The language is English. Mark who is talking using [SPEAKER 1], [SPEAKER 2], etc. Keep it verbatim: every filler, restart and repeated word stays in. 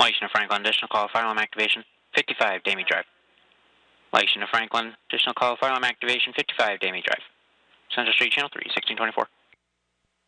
[SPEAKER 1] Lysina Franklin, additional call, fire alarm activation, fifty-five Damie Drive. Lysina Franklin, additional call, fire alarm activation, fifty-five Damie Drive. Central Street, Channel three, sixteen twenty-four.